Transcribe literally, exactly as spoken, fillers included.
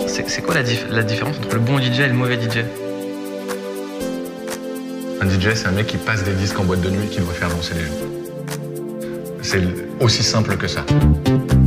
C'est quoi la, dif la différence entre le bon D J et le mauvais D J? Un D J, c'est un mec qui passe des disques en boîte de nuit et qui doit faire danser les gens. C'est aussi simple que ça.